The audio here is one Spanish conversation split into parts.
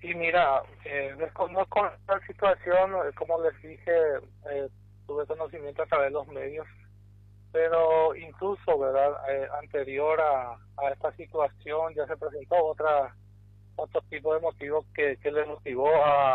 Y mira, desconozco la situación, como les dije, tuve conocimiento a través de los medios, pero incluso, ¿verdad? Anterior a esta situación ya se presentó otro tipo de motivo que le motivó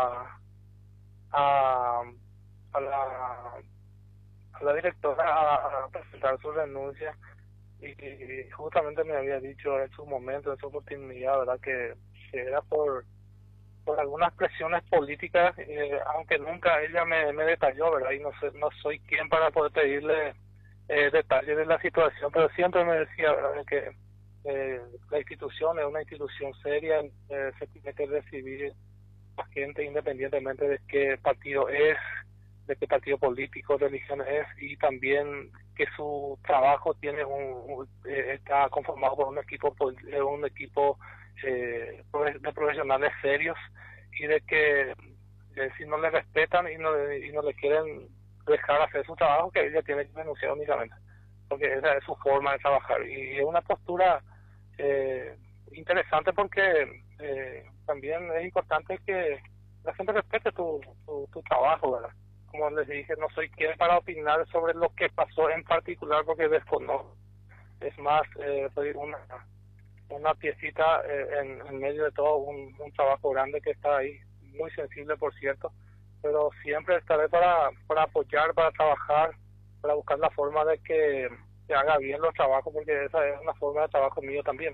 a, a la, a la directora a presentar su renuncia y justamente me había dicho en su momento, en su oportunidad, ¿verdad? Que era por algunas presiones políticas, aunque nunca ella me detalló, ¿verdad? Y no soy quien para poder pedirle detalles de la situación, pero siempre me decía, ¿verdad? Que la institución es una institución seria, se tiene que recibir a gente independientemente de qué partido es, de qué partido político, religión es, y también que su trabajo tiene está conformado por un equipo de profesionales serios y de que si no le respetan y no le quieren dejar hacer su trabajo, que ella tiene que renunciar únicamente, porque esa es su forma de trabajar y es una postura eh, interesante porque también es importante que la gente respete tu trabajo, ¿verdad? Como les dije, no soy quien para opinar sobre lo que pasó en particular porque desconozco. Es más, soy una piecita en medio de todo un trabajo grande que está ahí, muy sensible por cierto, pero siempre estaré para apoyar, para trabajar, para buscar la forma de que se haga bien los trabajos, porque esa es una forma de trabajo mío también.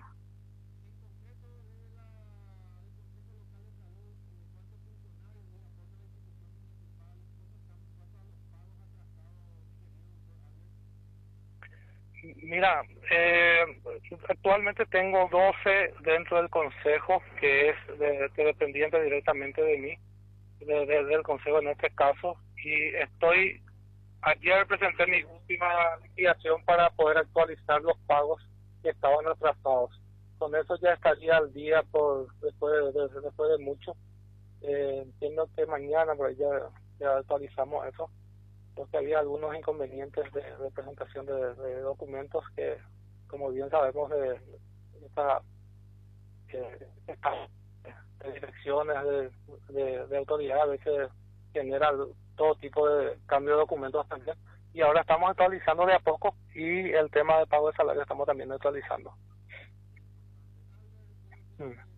Mira, actualmente tengo 12 dentro del consejo, que es que dependiente directamente de mí, del consejo en este caso, y ayer presenté mi última liquidación para poder actualizar los pagos que estaban atrasados. Con eso ya estaría al día después de mucho. Entiendo que mañana por ahí ya actualizamos eso, porque había algunos inconvenientes de presentación de documentos que, como bien sabemos, esta, estas direcciones de autoridad a veces generan todo tipo de cambio de documentos también. Y ahora estamos actualizando de a poco y el tema de pago de salario estamos también actualizando. Mm.